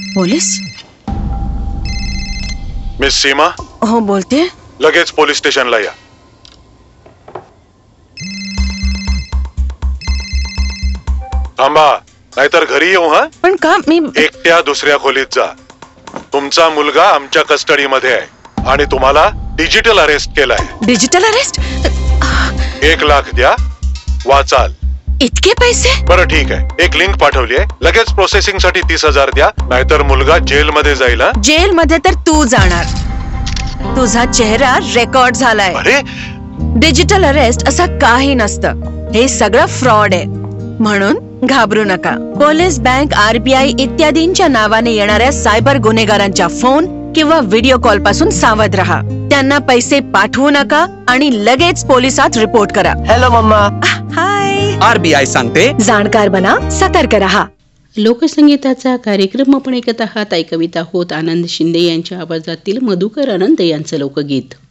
Police? Miss सीमा? हो बोलते. लगेच पोलीस स्टेशनला या. थांबा, नाहीतर घरी येऊ. हा, पण का? मी एकट्या दुसऱ्या खोलीत जा. तुमचा मुलगा आमच्या कस्टडीमध्ये आहे आणि तुम्हाला डिजिटल अरेस्ट केलाय. Digital arrest? 1 लाख द्या, वाचाल. इतके पैसे? बरं ठीक आहे, एक लिंक पाठवली आहे, लगेच प्रोसेसिंग साठी 30,000 द्या, नाहीतर मुलगा जेल मध्ये जाईल. जेल मध्ये तर तू जाणार. तुझा चेहरा रेकॉर्ड झालाय. अरे, डिजिटल अरेस्ट असं काही नसतं. हे सगळं फ्रॉड आहे. म्हणून घाबरू नका. पोलीस, बँक, RBI इत्यादींच्या नावाने येणाऱ्या सायबर गुन्हेगारांच्या फोन किंवा व्हिडिओ कॉल पासून सावध रहा. त्यांना पैसे पाठवू नका आणि लगेच पोलिसात रिपोर्ट करा. Hello mamma. हाय. RBI सांगते, जाणकार बना, सतर्क रहा. लोकसंगीताचा कार्यक्रम आपण ऐकत आहात. ऐकविता होत आनंद शिंदे यांच्या आवाजातील मधुकर अनंत यांचं लोकगीत.